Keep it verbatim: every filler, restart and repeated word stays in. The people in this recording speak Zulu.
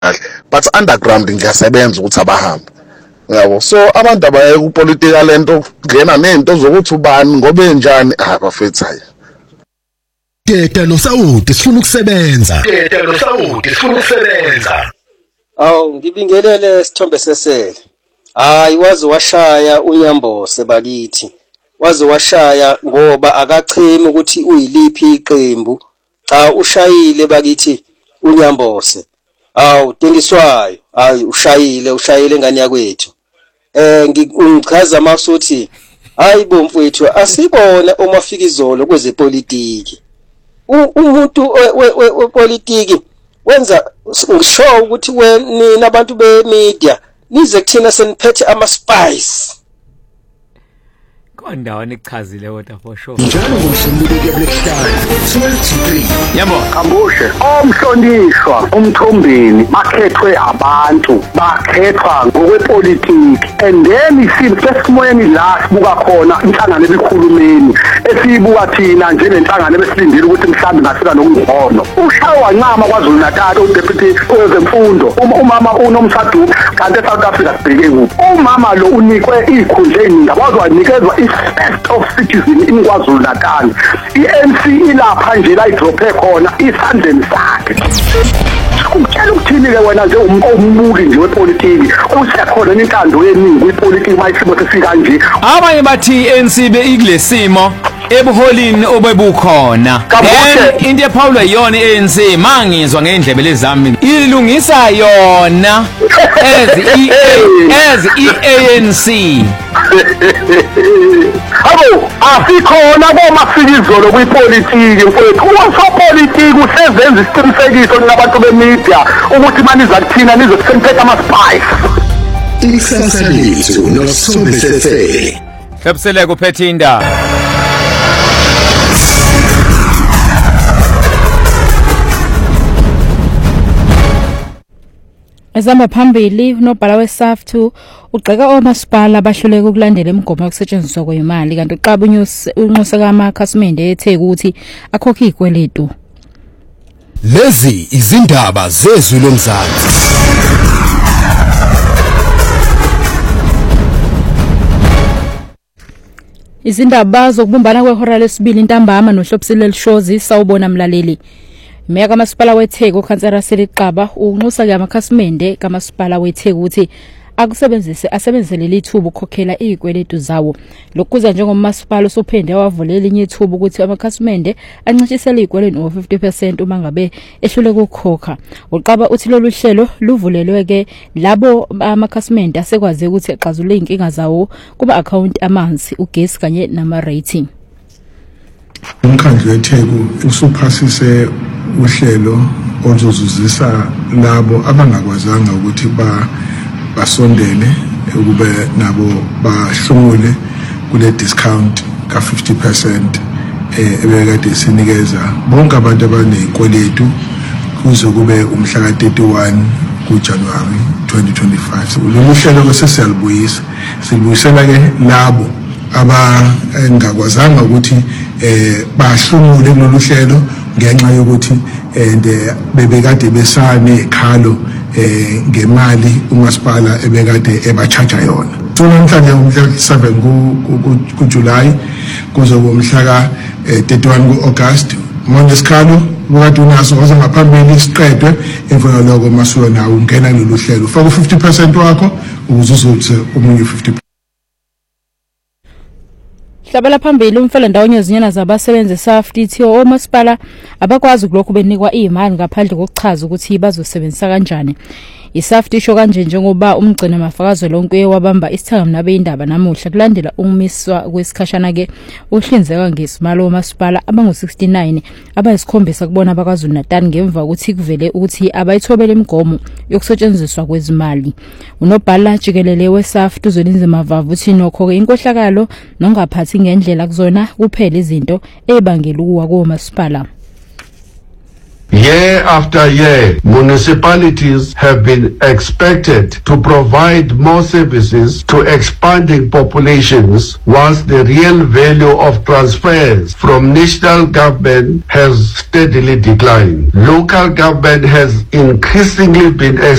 but underground ngiyasebenza ukuthi abahambe yabo. So abantu abaye kupolitika lento ngena nento zokuthi ubani ngobe njani abafethu hayi. Teta noSawuti sifuna ukusebenza. Teta noSawuti sifuna ukusebenza. Awu ngibingelele Sithombe Sesele. Hayi wazi washaya uNyambose bakithi. Wazi washaya ngoba akachimi ukuthi uyiliphi iqembu. Cha ushayile bakithi uNyambose. Awu Tendiswayo. Hayi ushayile ushayile ngani yakwethu. Eh ngichaza masuthi hayi bomfowethu asibone omafikizolo kwezepolitiki. Umuntu wepolitiki wenza ngisho ukuthi nina abantu bemedia nize kuthina seniphethe ama spice. Kondawana ekuchazile kodwa for sure. Njalo ngomshembuleke Blackstone twenty-three. Yabo. Kambushe omhlonishwa umthombeni bakhethwe abantu bakhethwa ngokwepolitiki and then isibesimoyeni la sibuka khona inhlangano ebikhulumeni esibuka thina njengenhlangano ebesilindile ukuthi mhlambe ngasika nokungcono. Ushawa wancama kwaZulu Natal uDeputy wezemfundo umama uNomsadu kanti eSouth Africa sibheke kuphi. Umama lo unikwe ikhundleni ngabazwa wanikezwa best of citizen in KwaZulu Natal. I-N C ilapha nje la idrophe khona isandleni sakhe. Ukutshela ukuthini ke wena nje umbuki nje wepolitiki usekhona intando yeningi kwipolitiki mayisimo sesika nje. Abanye bathi I-N C be ikulesimo ebuholini obebukhona. Then into ephawulwa yona I-N C mangizwa ngendlebe lezami ilungisa yona as i as I-A N C. Abo asikhona komafikizolo kwipolitiki mfowethu. Usopolitiki usezenza isiqinisekiso nabantu bemedia ukuthi maniza kuthina nizokusemphetha ama spice. Ikusasa lethu noSithombe Sesele. Hlepseleke uphethe indaba. Ezama phambili unobhala weSAFTU ugxeka omasipala abahluleka ukulandela imigomo yokusetshenziswa kwemali kanti uqaba unxusa kamakhasimende ethe ukuthi akhokhe ikweletu. Lezi izindaba zezwi lomzansi. Izindaba zokubumbana kwehora lesibili intambama nohlophisile lishozi sawubona mlaleli. Meya kamasipala weTheku ukhansela seliqaba unxusa ke amakhasimende kamasipala weTheku ukuthi akusebenzise asebenzele lithuba ukukhokhela izikweletu zawo. Lokuza njengomasipala usophende wavulela inye ithuba ukuthi amakhasimende ancishisele izikweletu ngo fifty percent uma ngabe ehluleka ukukhokha. Uqaba uthi lolu hlelo luvulelwe ke labo amakhasimende asekwazi ukuthi exazulule inkinga zawo kuba account amanzi ugesi kanye nama rating. Umkhandlu weTheku usuphasise uhlelo oluzozuzisa labo abangakwazanga ukuthi ba basondele ukube nabo bahlomule kule discount ka fifty percent ebekade sinikeza bonke abantu abanezikweletu kuze kube umhla ka thirty-one kuJanuary twenty twenty-five. Lo hlelo ke sesiyalibuyisa silibuyisela ke labo abangakwazanga ukuthi eh bahlomule kulolu hlelo ngenxa yokuthi and bebekade besane ikhalo eh ngemali umasipala ebekade ebachaja yona. So namhlanje umhla seven ku July kuzoba umhla ka thirty-one ku August monesikhalo ukade unaso oze ngaphambili isiqedwe emvula lokho masuka nawo ungena kulolu hlelo ufaka fifty percent wakho ukuze uzothi umunye fifty. Hlabela phambili umfela ndawonye zinyana zabasebenzi eSAFTU omasipala abakwazi kulokho benikwa imali ngaphandle kokuchaza ukuthi bazosebenzisa kanjani. ISAFTU isho kanje njengoba umgcina mafakazo lonke wabamba isithanga nabe indaba namuhla kulandela ukumiswa kwesikhashana ke uhlinzeka ngesimalo omasipala abangu sixty-nine abayisikhombisa kubona bakwaZulu Natal ngemva ukuthi kuvele ukuthi abayithobela imigomo yokusetshenziswa kwezimali. Unobhala jikelele weSAFTU uzolinze mavavu uthi nokho ke inkohlakalo nongaphathi ngendlela kuzona kuphela izinto ebangela ukuwa komasipala. Year after year, municipalities have been expected to provide more services to expanding populations, whilst the real value of transfers from national government has steadily declined. Local government has increasingly been